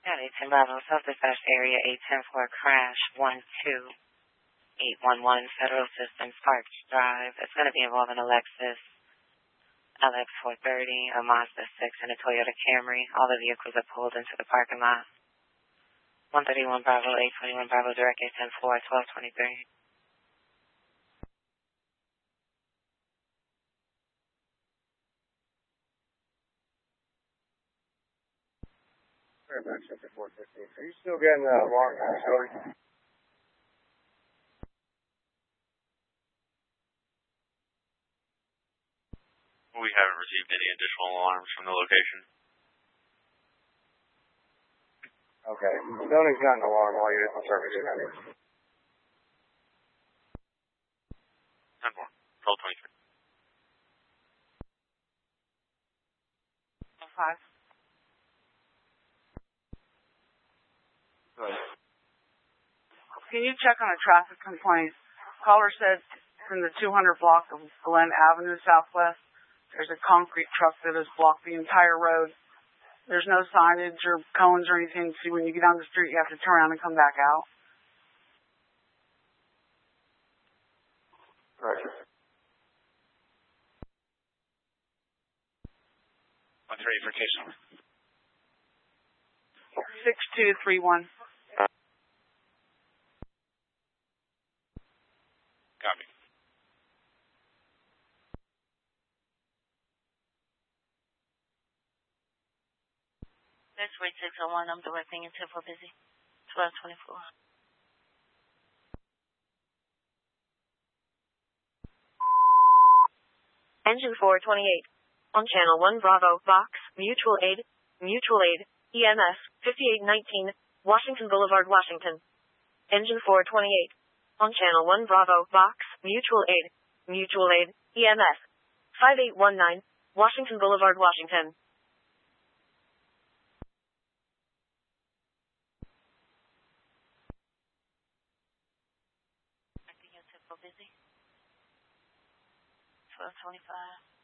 Yeah, 810 Bravo, self-dispatch area 810 crash 12811 Federal Systems Park Drive. It's going to be involving a Lexus LX430, a Mazda 6, and a Toyota Camry. All the vehicles are pulled into the parking lot. 131 Bravo, 821 Bravo, direct 810-4, 1223. Back up to 415. Are you still getting the alarm from the facility? We haven't received any additional alarms from the location. Okay. The building's got an alarm while you're at the service center. 10-4, 1223. 5. Good. Can you check on a traffic complaint? Caller said from the 200 block of Glen Avenue Southwest, there's a concrete truck that has blocked the entire road. There's no signage or cones or anything, so when you get on the street, you have to turn around and come back out. Roger. 138 for case number. 6231. Copy. That's Rate 601. I'm directing it to for busy. 1224. Engine 428. On Channel 1 Bravo, Box, Mutual Aid, EMS, 5819, Washington Boulevard, Washington. Engine 428. On Channel 1 Bravo, Box, Mutual Aid, EMS, 5819, Washington Boulevard, Washington. Busy. 1225.